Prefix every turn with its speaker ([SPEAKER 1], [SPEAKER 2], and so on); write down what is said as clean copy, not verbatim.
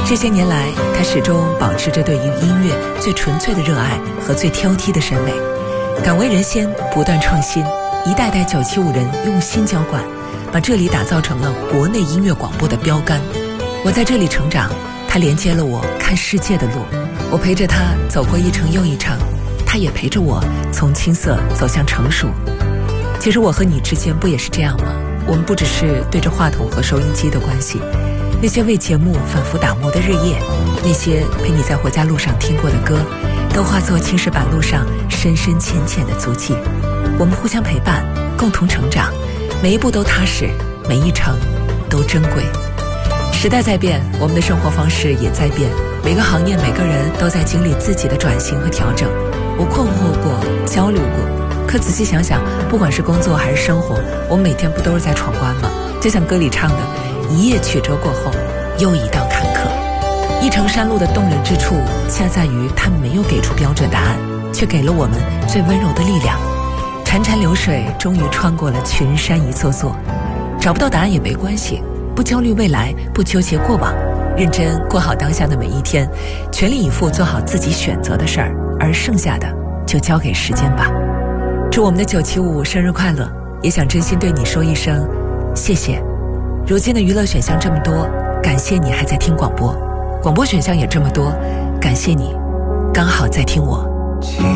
[SPEAKER 1] 这些年来，他始终保持着对于音乐最纯粹的热爱和最挑剔的审美，敢为人先，不断创新，一代代975人用心浇灌，把这里打造成了国内音乐广播的标杆。我在这里成长，他连接了我看世界的路，我陪着他走过一程又一程，他也陪着我从青涩走向成熟。其实我和你之间不也是这样吗？我们不只是对着话筒和收音机的关系，那些为节目反复打磨的日夜，那些陪你在回家路上听过的歌，都化作青石板路上深深浅浅的足迹。我们互相陪伴，共同成长，每一步都踏实，每一程都珍贵。时代在变，我们的生活方式也在变，每个行业每个人都在经历自己的转型和调整。我困惑过，焦虑过，可仔细想想，不管是工作还是生活，我们每天不都是在闯关吗？就像歌里唱的，一夜曲折过后，又一道坎坷。一程山路的动人之处，恰在于它没有给出标准答案，却给了我们最温柔的力量。潺潺流水终于穿过了群山一座座，找不到答案也没关系，不焦虑未来，不纠结过往，认真过好当下的每一天，全力以赴做好自己选择的事儿，而剩下的就交给时间吧。祝我们的975生日快乐，也想真心对你说一声谢谢。如今的娱乐选项这么多，感谢你还在听广播，广播选项也这么多，感谢你刚好在听我。